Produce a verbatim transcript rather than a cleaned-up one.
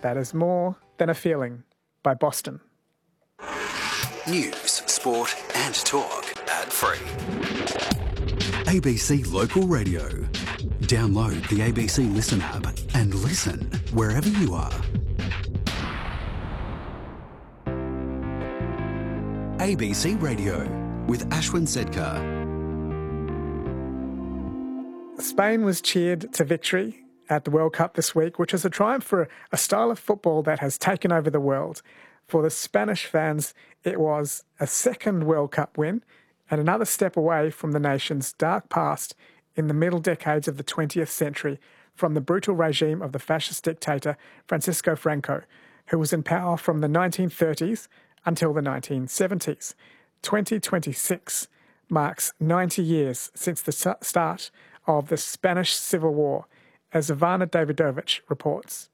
That is More Than a Feeling by Boston. News, sport and talk ad-free. A B C Local Radio. Download the A B C Listen app and listen wherever you are. A B C Radio with Ashwin Sedkar. Spain was cheered to victory at the World Cup this week, which is a triumph for a style of football that has taken over the world. For the Spanish fans, it was a second World Cup win and another step away from the nation's dark past in the middle decades of the twentieth century from the brutal regime of the fascist dictator Francisco Franco, who was in power from the nineteen thirties until the nineteen seventies. twenty twenty-six marks ninety years since the start of the Spanish Civil War, as Ivana Davidovich reports.